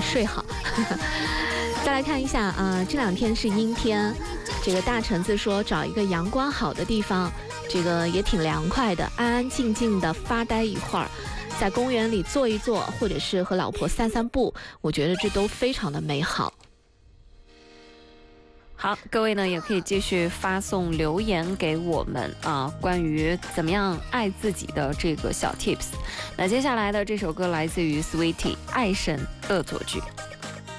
睡好。再来看一下这2天是阴天，这个大橙子说找一个阳光好的地方，这个也挺凉快的，安安静静的发呆一会儿，在公园里坐一坐，或者是和老婆散散步，我觉得这都非常的美好。 好，各位呢也可以继续发送留言给我们关于怎么样爱自己的这个小 tips。那接下来的这首歌来自于 Sweetie 爱神恶作剧。